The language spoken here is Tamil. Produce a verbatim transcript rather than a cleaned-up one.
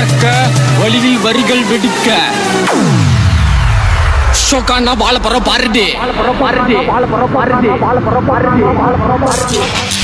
பறக்க வழியில் வரிகள் வெடிக்க ஷோக்கானா வாழ போற பாருடி.